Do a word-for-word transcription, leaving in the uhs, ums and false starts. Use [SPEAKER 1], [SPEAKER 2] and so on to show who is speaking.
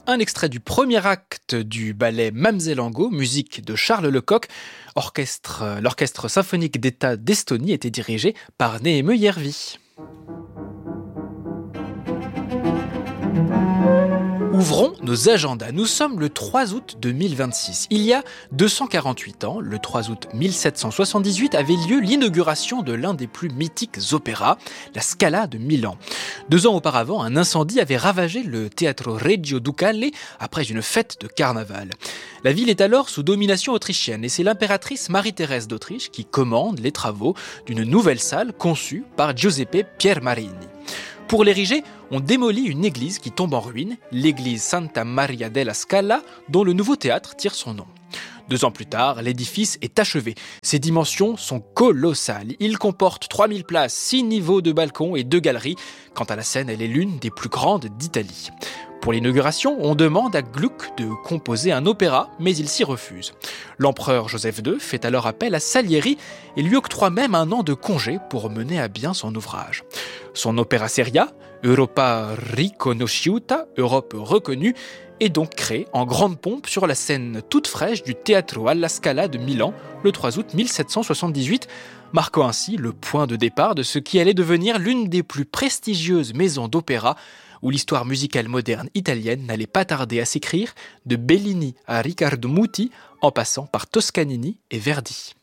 [SPEAKER 1] Un extrait du premier acte du ballet Mamzelle Angot, musique de Charles Lecoq. Orchestre, l'Orchestre symphonique d'État d'Estonie était dirigé par Néhémie Järvi. Ouvrons nos agendas. Nous sommes le trois août deux mille vingt-six. Il y a deux cent quarante-huit ans, le trois août mille sept cent soixante-dix-huit, avait lieu l'inauguration de l'un des plus mythiques opéras, la Scala de Milan. Deux ans auparavant, un incendie avait ravagé le Teatro Regio Ducale après une fête de carnaval. La ville est alors sous domination autrichienne et c'est l'impératrice Marie-Thérèse d'Autriche qui commande les travaux d'une nouvelle salle conçue par Giuseppe Piermarini. Pour l'ériger, on démolit une église qui tombe en ruine, l'église Santa Maria della Scala, dont le nouveau théâtre tire son nom. Deux ans plus tard, l'édifice est achevé. Ses dimensions sont colossales. Il comporte trois mille places, six niveaux de balcons et deux galeries. Quant à la scène, elle est l'une des plus grandes d'Italie. Pour l'inauguration, on demande à Gluck de composer un opéra, mais il s'y refuse. L'empereur Joseph deux fait alors appel à Salieri et lui octroie même un an de congé pour mener à bien son ouvrage. Son opéra seria, Europa Riconosciuta, Europe reconnue, est donc créé en grande pompe sur la scène toute fraîche du Teatro alla Scala de Milan le trois août mille sept cent soixante-dix-huit, marquant ainsi le point de départ de ce qui allait devenir l'une des plus prestigieuses maisons d'opéra où l'histoire musicale moderne italienne n'allait pas tarder à s'écrire, de Bellini à Riccardo Muti, en passant par Toscanini et Verdi.